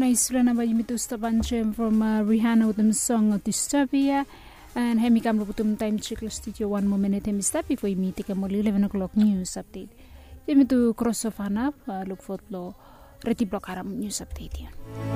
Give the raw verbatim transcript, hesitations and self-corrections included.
Naisulana ba yumi tu stabanchem from uh, Rihanna with the song of Dystopia. And hemi kam luputum time check studio one more minute hemi step before you meet take moli eleven o'clock news update. Yumi tu cross off hanap uh, look for lo reti block haram news update yan.